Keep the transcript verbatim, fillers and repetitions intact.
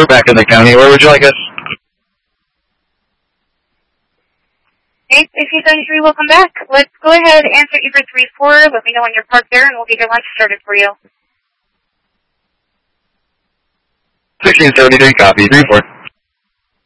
back in the county. Where would you like us? Okay, Safety seventy-three, welcome back. Let's go ahead and answer you for three four. Let me know when you're parked there, and we'll get your lunch started for you. sixteen seventy-three, copy. three four.